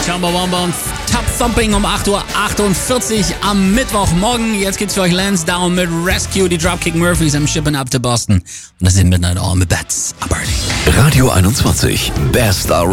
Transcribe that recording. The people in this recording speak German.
Chumbawamba und Top Thumping um 8.48 Uhr am Mittwochmorgen. Jetzt geht's für euch Lance Down mit Rescue, die Dropkick Murphys am Shipping Up to Boston. Und das sind Midnight All mit Bats. Radio 21, Best